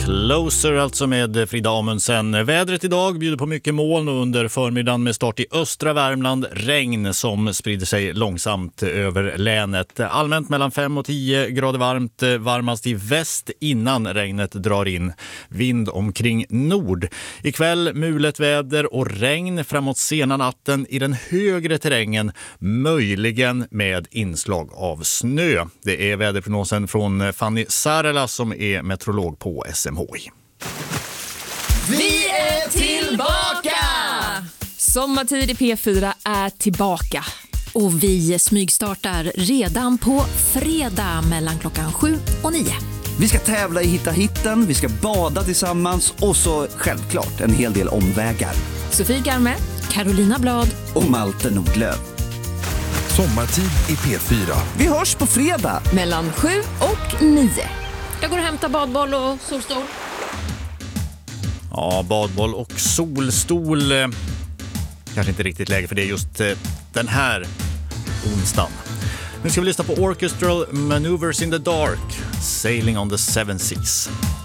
Closer, alltså med Frida Amundsen. Vädret idag bjuder på mycket moln och under förmiddagen med start i östra Värmland regn som sprider sig långsamt över länet. Allmänt mellan 5 och 10 grader varmt, varmast i väst innan regnet drar in. Vind omkring nord. Ikväll mulet väder och regn framåt sena natten i den högre terrängen, möjligen med inslag av snö. Det är väderprognosen från Fanny Sarela som är meteorolog på SMHI. Vi är tillbaka! Sommartid i P4 är tillbaka. Och vi smygstartar redan på fredag mellan klockan 7 och 9. Vi ska tävla i Hitta hitten, vi ska bada tillsammans och så självklart en hel del omvägar. Sofie Garme, Carolina Blad och Malte Nordlöf. Sommartid i P4. Vi hörs på fredag. mellan 7 och 9. Jag går och hämtar badboll och solstol. Ja, badboll och solstol. Kanske inte riktigt läge för det just den här onsdagen. Nu ska vi lyssna på Orchestral Maneuvers in the Dark, Sailing on the Seven Seas.